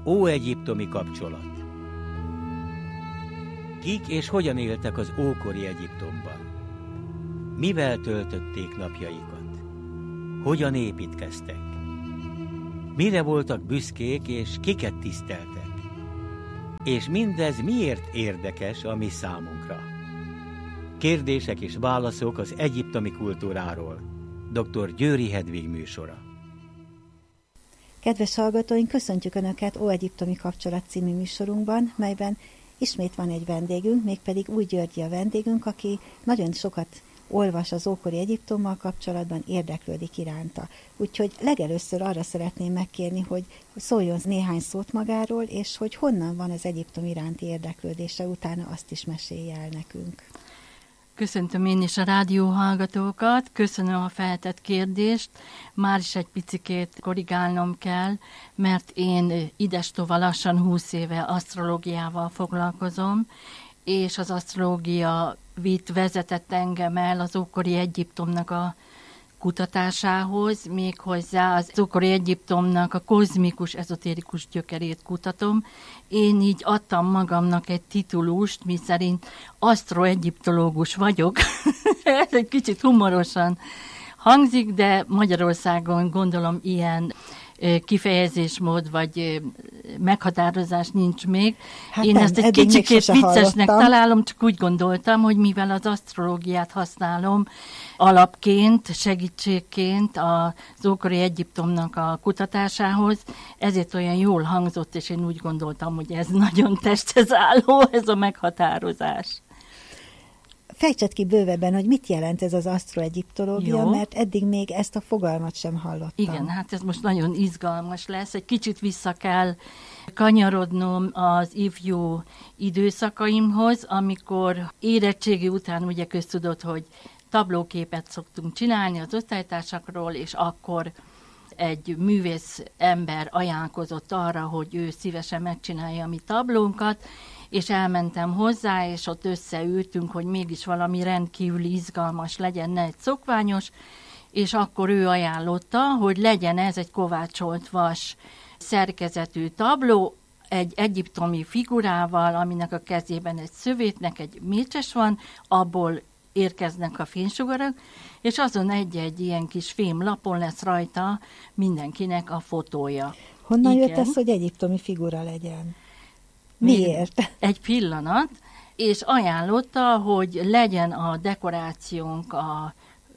Óegyiptomi kapcsolat. Kik és hogyan éltek az ókori Egyiptomban? Mivel töltötték napjaikat? Hogyan építkeztek? Mire voltak büszkék és kiket tiszteltek? És mindez miért érdekes a mi számunkra? Kérdések és válaszok az egyiptomi kultúráról. Dr. Győri Hedvig műsora. Kedves hallgatóink, köszöntjük Önöket Óegyiptomi kapcsolat című műsorunkban, melyben ismét van egy vendégünk, mégpedig Új Györgyi a vendégünk, aki nagyon sokat olvas az ókori Egyiptommal kapcsolatban, érdeklődik iránta. Úgyhogy legelőször arra szeretném megkérni, hogy szóljon néhány szót magáról, és hogy honnan van az Egyiptom iránti érdeklődése, utána azt is mesélje el nekünk. Köszöntöm én is a rádióhallgatókat, köszönöm a feltett kérdést, már is egy picikét korrigálnom kell, mert én idestova lassan 20 éve asztrológiával foglalkozom, és az asztrológia vezetett engem el az ókori Egyiptomnak a kutatásához, méghozzá az ókori Egyiptomnak a kozmikus, ezotérikus gyökerét kutatom. Én így adtam magamnak egy titulust, miszerint asztroegyiptológus vagyok. Ez egy kicsit humorosan hangzik, de Magyarországon gondolom ilyen kifejezésmód vagy meghatározás nincs még. Hát én nem, ezt egy kicsikét viccesnek hallottam. találom, csak úgy gondoltam, hogy mivel az asztrológiát használom alapként, segítségként az ókori Egyiptomnak a kutatásához, ezért olyan jól hangzott, és én úgy gondoltam, hogy ez nagyon testhez álló, ez a meghatározás. Fejtsed ki bővebben, hogy mit jelent ez az asztroegyiptológia, Jó. mert eddig még ezt a fogalmat sem hallottam. Igen, hát ez most nagyon izgalmas lesz. Egy kicsit vissza kell kanyarodnom az ifjú időszakaimhoz, amikor érettségi után ugye köztudott, hogy tablóképet szoktunk csinálni az osztálytársakról, és akkor egy művész ember ajánlkozott arra, hogy ő szívesen megcsinálja a mi tablónkat, és elmentem hozzá, és ott összeültünk, hogy mégis valami rendkívül izgalmas legyen, ne egy szokványos, és akkor ő ajánlotta, hogy legyen ez egy kovácsolt vas szerkezetű tabló, egy egyiptomi figurával, aminek a kezében egy szövétnek egy mécses van, abból érkeznek a fénysugarak, és azon egy-egy ilyen kis fémlapon lesz rajta mindenkinek a fotója. Honnan Igen. jött ez, hogy egyiptomi figura legyen? Miért? Egy pillanat, és ajánlotta, hogy legyen a dekorációnk a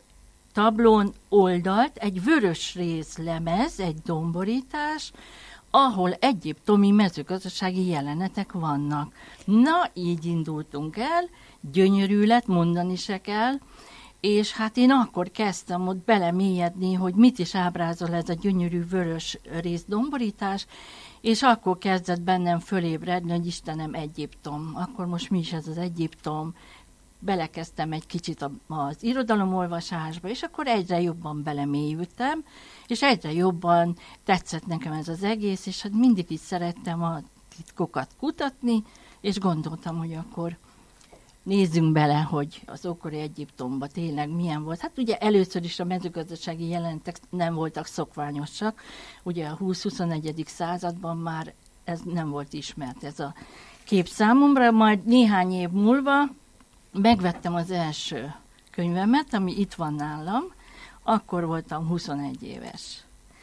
tablón oldalt egy vörös rézlemez, egy domborítás, ahol egyiptomi mezőgazdasági jelenetek vannak. Na, így indultunk el, gyönyörű lett, mondani se kell, és hát én akkor kezdtem ott belemélyedni, hogy mit is ábrázol ez a gyönyörű vörös részdomborítás, és akkor kezdett bennem fölébredni, hogy Istenem, Egyiptom. Akkor most mi is ez az Egyiptom? Belekezdtem egy kicsit az irodalomolvasásba, és akkor egyre jobban belemélyültem, és egyre jobban tetszett nekem ez az egész, és hát mindig is szerettem a titkokat kutatni, és gondoltam, hogy akkor nézzünk bele, hogy az ókori Egyiptomban tényleg milyen volt. Hát ugye először is a mezőgazdasági jelenetek nem voltak szokványosak. Ugye a 20-21. században már ez nem volt ismert, ez a kép számomra. Majd néhány év múlva megvettem az első könyvemet, ami itt van nálam. Akkor voltam 21 éves.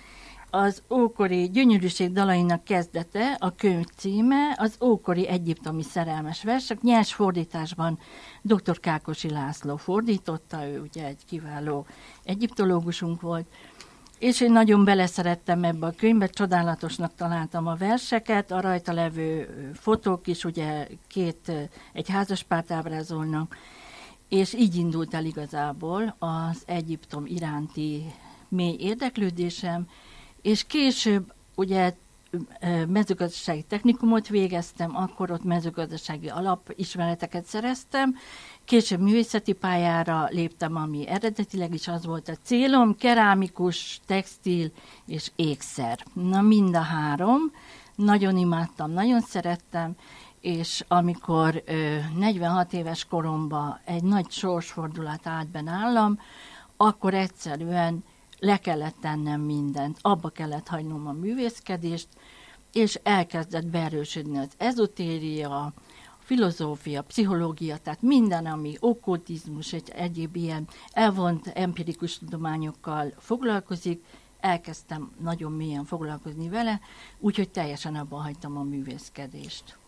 Az ókori gyönyörűség dalainak kezdete, a könyv címe, az ókori egyiptomi szerelmes versek, nyers fordításban dr. Kákosi László fordította, ő ugye egy kiváló egyiptológusunk volt, és én nagyon beleszerettem ebbe a könyvbe, csodálatosnak találtam a verseket, a rajta levő fotók is, ugye egy házaspárt ábrázolnak, és így indult el igazából az Egyiptom iránti mély érdeklődésem, és később ugye mezőgazdasági technikumot végeztem, akkor ott mezőgazdasági alapismereteket szereztem, később művészeti pályára léptem, ami eredetileg is az volt a célom, kerámikus, textil és ékszer. Na mind a három, nagyon imádtam, nagyon szerettem, és amikor 46 éves koromban egy nagy sorsfordulat állt be nálam, akkor egyszerűen le kellett tennem mindent, abba kellett hagynom a művészkedést, és elkezdett beerősödni az ezotéria, a filozófia, pszichológia, tehát minden, ami okkultizmus, egy egyéb ilyen elvont empirikus tudományokkal foglalkozik, elkezdtem nagyon mélyen foglalkozni vele, úgyhogy teljesen abba hagytam a művészkedést.